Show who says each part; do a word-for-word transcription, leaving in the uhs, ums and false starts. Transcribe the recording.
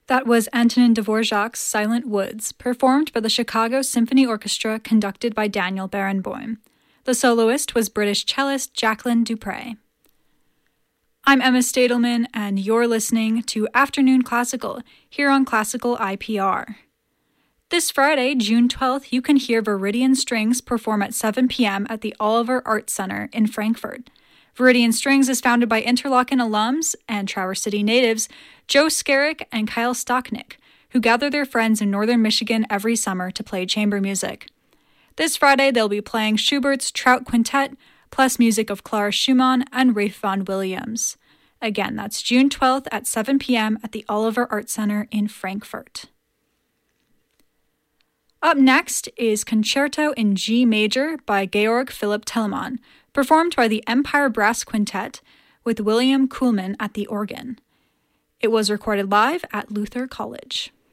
Speaker 1: That was Antonin Dvorak's Silent Woods, performed by the Chicago Symphony Orchestra conducted by Daniel Barenboim. The soloist was British cellist Jacqueline Dupre. I'm Emma Stadelman, and you're listening to Afternoon Classical, here on Classical I P R. This Friday, June twelfth, you can hear Viridian Strings perform at seven p.m. at the Oliver Arts Center in Frankfurt. Viridian Strings is founded by Interlochen alums and Traverse City natives Joe Skerrick and Kyle Stocknick, who gather their friends in northern Michigan every summer to play chamber music. This Friday, they'll be playing Schubert's Trout Quintet, plus music of Clara Schumann and Ralph Vaughan Williams. Again, that's June twelfth at seven p.m. at the Oliver Arts Center in Frankfurt. Up next is Concerto in G Major by Georg Philipp Telemann, performed by the Empire Brass Quintet with William Kuhlman at the organ. It was recorded live at Luther College.